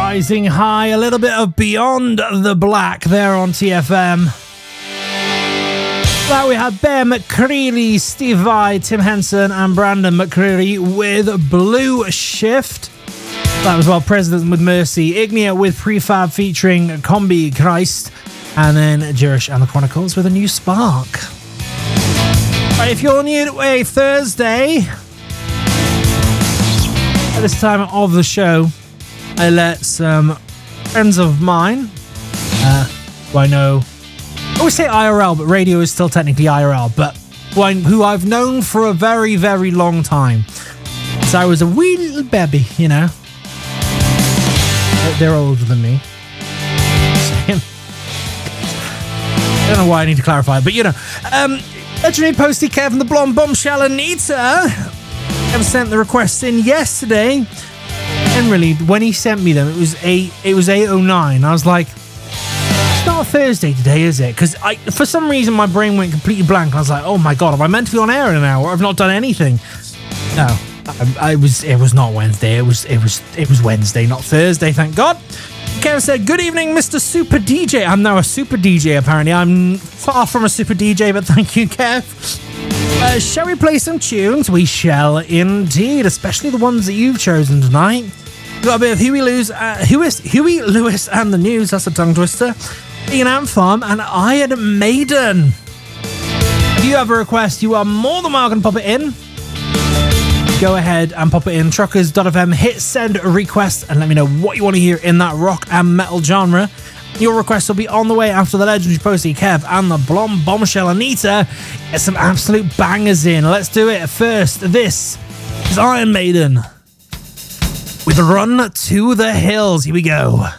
Rising High, a little bit of Beyond the Black there on TFM. That we had Bear McCreary, Steve Vai, Tim Henson and Brandon McCreary with Blue Shift. That was well President with Mercy, Ignia with Prefab featuring Combi Christ, and then Jerish and the Chronicles with a new spark. Right, if you're new to a Thursday, at this time of the show, I let some friends of mine, who I know, I always say IRL, but radio is still technically IRL, but who I've known for a very, very long time. So I was a wee little baby, you know. They're older than me. I don't know why I need to clarify, but you know. Legendary Posty Kev and the Blonde Bombshell Anita have sent the requests in yesterday. Generally, when he sent me them, it was 8:09. I was like, it's not Thursday today, is it? Because for some reason my brain went completely blank. I was like, oh my god, am I meant to be on air in an hour? I've not done anything. No, it was not Wednesday. It was Wednesday, not Thursday. Thank God. Kev said, good evening, Mr. Super DJ. I'm now a super DJ, apparently. I'm far from a super DJ, but thank you, Kev. Shall we play some tunes? We shall indeed, especially the ones that you've chosen tonight. We've got a bit of Huey Lewis and the News, that's a tongue twister. Ian Ant Farm and Iron Maiden. If you have a request, you are more than welcome to pop it in. Go ahead and pop it in. Truckers.fm, hit send a request and let me know what you want to hear in that rock and metal genre. Your request will be on the way after the legendary Posty Kev and the Blonde Bombshell Anita. Get some absolute bangers in. Let's do it. First, this is Iron Maiden with Run to the Hills. Here we go.